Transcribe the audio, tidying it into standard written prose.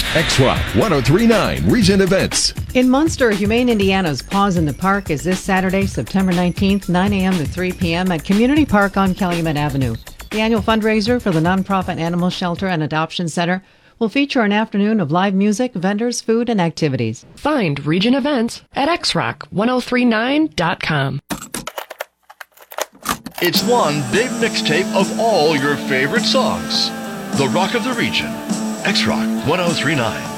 X-Rock 1039 Region Events. In Munster, Humane Indiana's Paws in the Park is this Saturday, September 19th, 9 a.m. to 3 p.m. at Community Park on Calumet Avenue. The annual fundraiser for the nonprofit Animal Shelter and Adoption Center will feature an afternoon of live music, vendors, food, and activities. Find Region Events at xrock1039.com. It's one big mixtape of all your favorite songs. The Rock of the Region. X-Rock 1039.